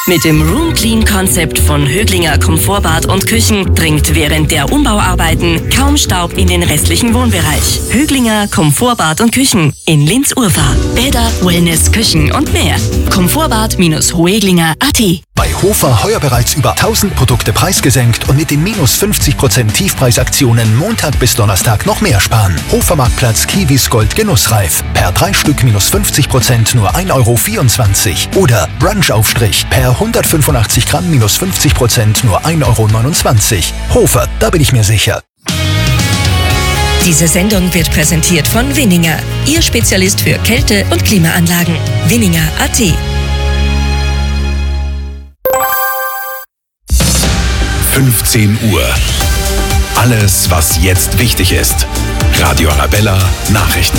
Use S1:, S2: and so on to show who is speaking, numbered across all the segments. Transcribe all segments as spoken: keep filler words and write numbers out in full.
S1: Mit dem Room Clean Konzept von Höglinger Komfortbad und Küchen dringt während der Umbauarbeiten kaum Staub in den restlichen Wohnbereich. Höglinger Komfortbad und Küchen in Linz-Urfahr. Bäder, Wellness, Küchen und mehr. Komfortbad-hoeglinger punkt a t.
S2: Bei Hofer heuer bereits über tausend Produkte preisgesenkt und mit den minus fünfzig Prozent Tiefpreisaktionen Montag bis Donnerstag noch mehr sparen. Hofermarktplatz Kiwis Gold Genussreif. Per drei Stück minus fünfzig Prozent nur ein Euro vierundzwanzig. Oder Brunchaufstrich per hundertfünfundachtzig Gramm minus fünfzig Prozent nur ein Euro neunundzwanzig. Hofer, da bin ich mir sicher.
S1: Diese Sendung wird präsentiert von Winninger, Ihr Spezialist für Kälte- und Klimaanlagen. Winninger punkt a t.
S3: fünfzehn Uhr. Alles, was jetzt wichtig ist. Radio Arabella Nachrichten.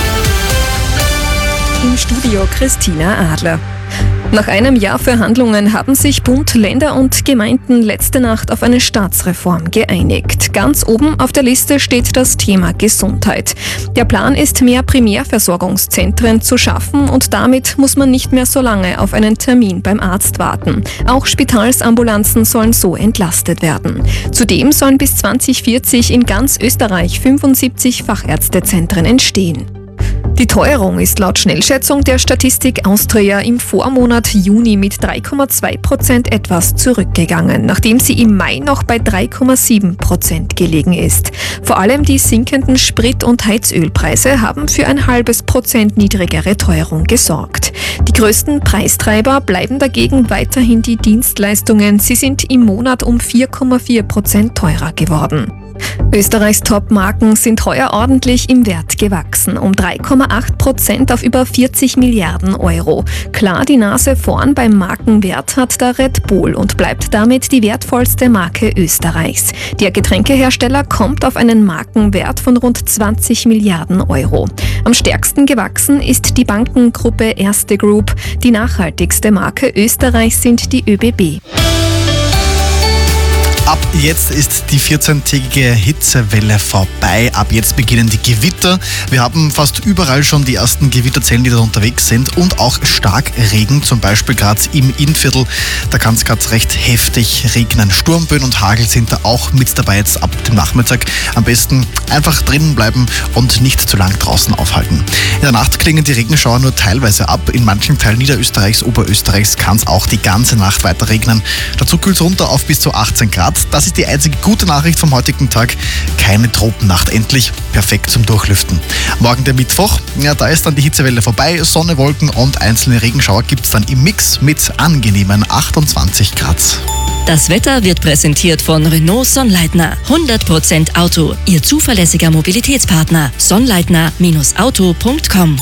S4: Im Studio Christina Adler. Nach einem Jahr Verhandlungen haben sich Bund, Länder und Gemeinden letzte Nacht auf eine Staatsreform geeinigt. Ganz oben auf der Liste steht das Thema Gesundheit. Der Plan ist, mehr Primärversorgungszentren zu schaffen und damit muss man nicht mehr so lange auf einen Termin beim Arzt warten. Auch Spitalsambulanzen sollen so entlastet werden. Zudem sollen bis zwanzig vierzig in ganz Österreich fünfundsiebzig Fachärztezentren entstehen. Die Teuerung ist laut Schnellschätzung der Statistik Austria im Vormonat Juni mit drei Komma zwei Prozent etwas zurückgegangen, nachdem sie im Mai noch bei drei Komma sieben Prozent gelegen ist. Vor allem die sinkenden Sprit- und Heizölpreise haben für ein halbes Prozent niedrigere Teuerung gesorgt. Die größten Preistreiber bleiben dagegen weiterhin die Dienstleistungen. Sie sind im Monat um vier Komma vier Prozent teurer geworden. Österreichs Top-Marken sind heuer ordentlich im Wert gewachsen, um drei Komma acht Prozent auf über vierzig Milliarden Euro. Klar, die Nase vorn beim Markenwert hat der Red Bull und bleibt damit die wertvollste Marke Österreichs. Der Getränkehersteller kommt auf einen Markenwert von rund zwanzig Milliarden Euro. Am stärksten gewachsen ist die Bankengruppe Erste Group. Die nachhaltigste Marke Österreichs sind die ÖBB.
S5: Ab jetzt ist die vierzehntägige Hitzewelle vorbei. Ab jetzt beginnen die Gewitter. Wir haben fast überall schon die ersten Gewitterzellen, die da unterwegs sind. Und auch Starkregen, zum Beispiel gerade im Innviertel. Da kann es gerade recht heftig regnen. Sturmböen und Hagel sind da auch mit dabei jetzt ab dem Nachmittag. Am besten einfach drinnen bleiben und nicht zu lang draußen aufhalten. In der Nacht klingen die Regenschauer nur teilweise ab. In manchen Teilen Niederösterreichs, Oberösterreichs kann es auch die ganze Nacht weiter regnen. Dazu kühlt es runter auf bis zu achtzehn Grad. Das ist die einzige gute Nachricht vom heutigen Tag. Keine Tropennacht, endlich perfekt zum Durchlüften. Morgen der Mittwoch, ja, da ist dann die Hitzewelle vorbei. Sonne, Wolken und einzelne Regenschauer gibt es dann im Mix mit angenehmen achtundzwanzig Grad.
S1: Das Wetter wird präsentiert von Renault Sonnleitner. hundert Prozent Auto, Ihr zuverlässiger Mobilitätspartner. Sonnleitner Auto punkt com.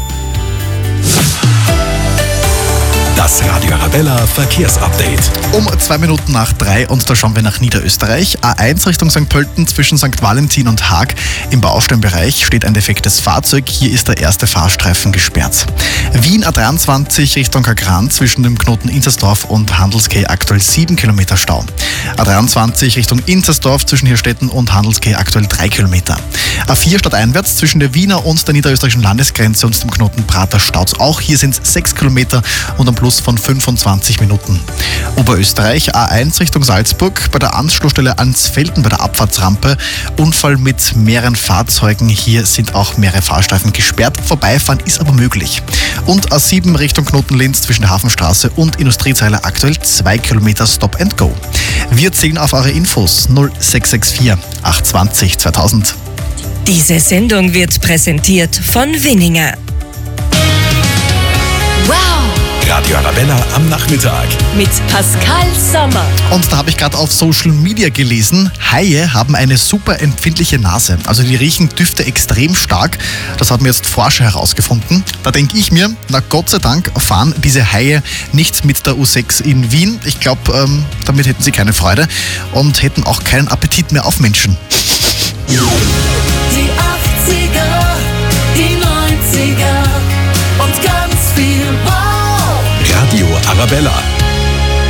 S3: Das Radio Arabella Verkehrsupdate.
S5: Um zwei Minuten nach drei und da schauen wir nach Niederösterreich. A eins Richtung Sankt Pölten zwischen Sankt Valentin und Haag. Im Baustellenbereich steht ein defektes Fahrzeug. Hier ist der erste Fahrstreifen gesperrt. Wien A dreiundzwanzig Richtung Kagran zwischen dem Knoten Inzersdorf und Handelskay aktuell sieben Kilometer Stau. A dreiundzwanzig Richtung Inzersdorf zwischen Hirstetten und Handelskay aktuell drei Kilometer. A vier stadteinwärts zwischen der Wiener und der niederösterreichischen Landesgrenze und dem Knoten Prater staut's auch. Hier sind es sechs Kilometer und am Plus von fünfundzwanzig Minuten. Oberösterreich A eins Richtung Salzburg bei der Anschlussstelle Ansfelden bei der Abfahrtsrampe. Unfall mit mehreren Fahrzeugen. Hier sind auch mehrere Fahrstreifen gesperrt. Vorbeifahren ist aber möglich. Und A sieben Richtung Knoten Linz zwischen der Hafenstraße und Industriezeile aktuell zwei Kilometer Stop and Go. Wir zählen auf eure Infos null sechs sechs vier acht zwei null zweitausend.
S1: Diese Sendung wird präsentiert von Winninger.
S6: Wow!
S3: Radio Arabella am Nachmittag.
S1: Mit Pascal Sommer.
S5: Und da habe ich gerade auf Social Media gelesen, Haie haben eine super empfindliche Nase. Also die riechen Düfte extrem stark. Das haben jetzt Forscher herausgefunden. Da denke ich mir, na Gott sei Dank fahren diese Haie nicht mit der U sechs in Wien. Ich glaube, ähm, damit hätten sie keine Freude und hätten auch keinen Appetit mehr auf Menschen.
S6: Die achtziger, die neunziger und ganz viel Wow.
S3: Radio Arabella.